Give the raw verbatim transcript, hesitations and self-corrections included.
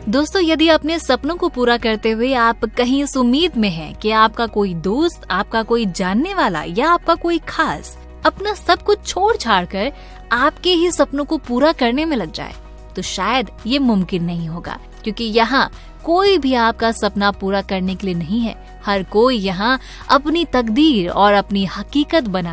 दोस्तों, यदि अपने सपनों को पूरा करते हुए आप कहीं इस उम्मीद में हैं कि आपका कोई दोस्त, आपका कोई जानने वाला या आपका कोई खास अपना सब कुछ छोड़ छाड़ कर आपके ही सपनों को पूरा करने में लग जाए, तो शायद ये मुमकिन नहीं होगा, क्योंकि यहाँ कोई भी आपका सपना पूरा करने के लिए नहीं है। हर कोई यहाँ अपनी तकदीर और अपनी हकीकत बना